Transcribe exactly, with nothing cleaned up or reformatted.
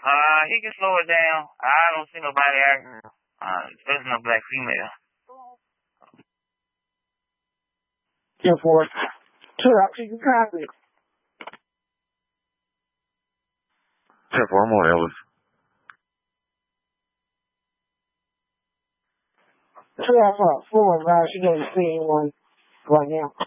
Uh, he can slow it down. I don't see nobody acting, uh, especially no black female. ten four. Two up, you can copy. ten four, I'm on Ellis. Two up, four, five, she doesn't see anyone right now.